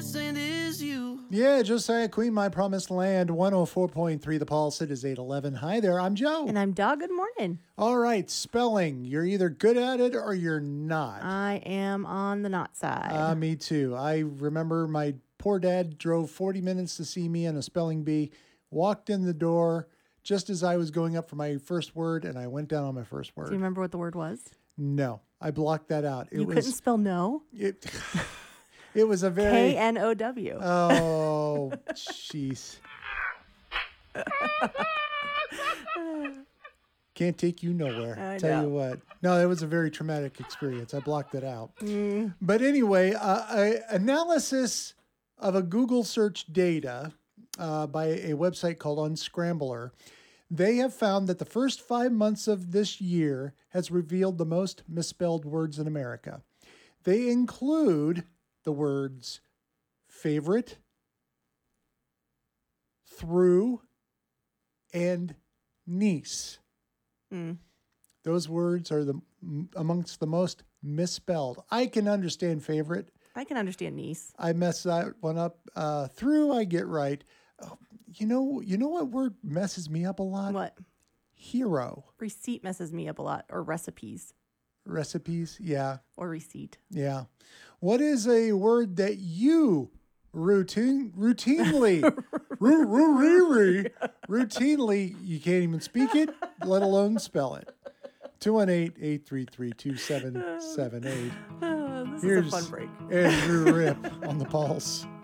missing is you. Yeah, Josiah Queen, My Promised Land, 104.3 The Pulse. It is 8:11. Hi there, I'm Joe. And I'm Doug. Good morning. All right, spelling. You're either good at it or you're not. I am on the not side. Me too. I remember my poor dad drove 40 minutes to see me in a spelling bee, walked in the door just as I was going up for my first word, and I went down on my first word. Do you remember what the word was? No, I blocked that out. You couldn't spell no? It was a very... K-N-O-W. Oh, jeez. Can't take you nowhere. I Tell know. you what. No, that was a very traumatic experience. I blocked it out. But anyway, analysis of a Google search data by a website called Unscrambler, they have found that the first 5 months of this year has revealed the most misspelled words in America. They include the words favorite, through, and niece. Those words are amongst the most misspelled. I can understand favorite. I can understand niece. I mess that one up. Through, I get right. Oh, you know what word messes me up a lot? What? Hero. Receipt messes me up a lot. Or recipes. Recipes, yeah. Or receipt. Yeah. What is a word that you routinely, routinely, you can't even speak it, let alone spell it? 218-833-2778. This Here's is a fun break. Andrew Rip on the Pulse.